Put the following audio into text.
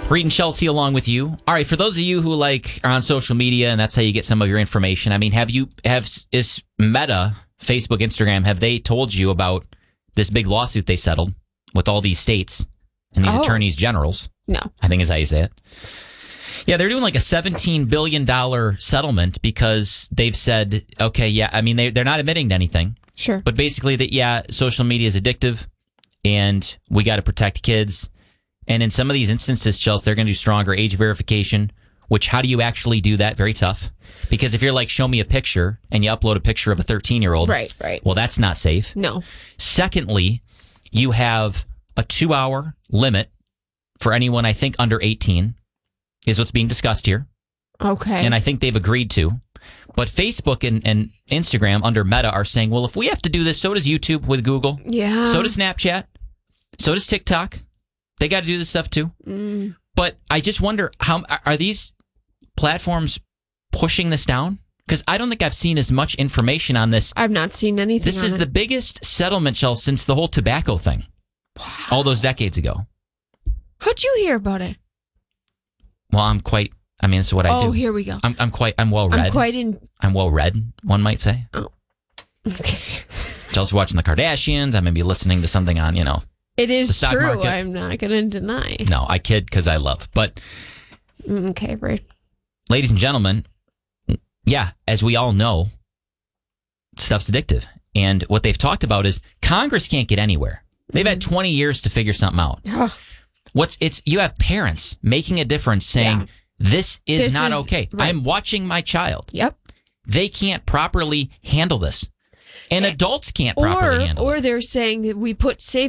Reed and Chelsea along with you. All right, for those of you who are on social media and that's how you get some of your information, I mean, is Meta, Facebook, Instagram, have they told you about this big lawsuit they settled with all these states and these attorneys generals? No. I think is how you say it. Yeah, they're doing like a $17 billion settlement because they've said, okay, yeah, I mean, they're not admitting to anything. Sure. But basically that, yeah, social media is addictive and we got to protect kids. And in some of these instances, Chelsea, they're going to do stronger age verification, which how do you actually do that? Very tough. Because if you're like, show me a picture and you upload a picture of a 13-year-old. Right. Well, that's not safe. No. Secondly, you have a 2-hour limit for anyone, I think, under 18 is what's being discussed here. Okay. And I think they've agreed to. But Facebook and Instagram under Meta are saying, well, if we have to do this, so does YouTube with Google. Yeah. So does Snapchat. So does TikTok. They got to do this stuff too. But I just wonder, how are these platforms pushing this down? Because I don't think I've seen as much information on this. I've not seen anything. This is the biggest settlement, Chelsea, since the whole tobacco thing. Wow. All those decades ago. How'd you hear about it? Well, this is what I do. Oh, here we go. I'm well read. I'm well read, one might say. Oh. Okay. Chelsea watching the Kardashians. I may be listening to something on, It is the stock true. market. I'm not going to deny. No, I kid because I love. But, okay, right. Ladies and gentlemen, yeah, as we all know, stuff's addictive. And what they've talked about is Congress can't get anywhere. They've had 20 years to figure something out. You have parents making a difference saying, this is not okay. Right. I'm watching my child. Yep. They can't properly handle this. And adults can't properly handle it. Or they're saying that we put